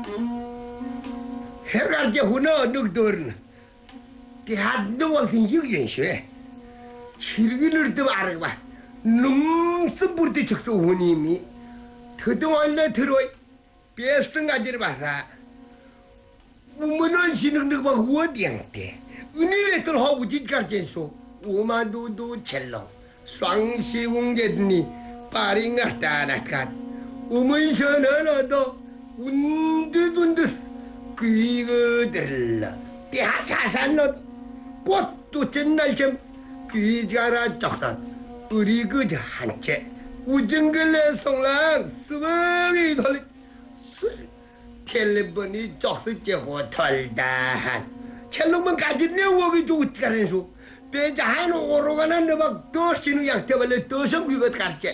Hergarje hunö nugdurn. Die hat nur den Jürgen schwer. Chirgilurdum argba. Numsum burdi çıksa hunimi. Tödüm anne töröy. Bestın acır basa. Umunan sinirlik bak huwa diyangte. Univetul ha ucit karjenso. Umadudu cello. Swangsi unggetni. Paring artanakat. Umun sananado. Undudundus. 귀거들라 대하사산노 꽃도 전날쯤 귀자라 적산 우리 그저 한채 우정글레 송랑 수박이 돌리 술 텔레폰이 적스제 호털다 첼로만 가진 내워기 좋을 가는수 배자 한 오로가나 너막 더 신우 양태발레 더 성귀것 같지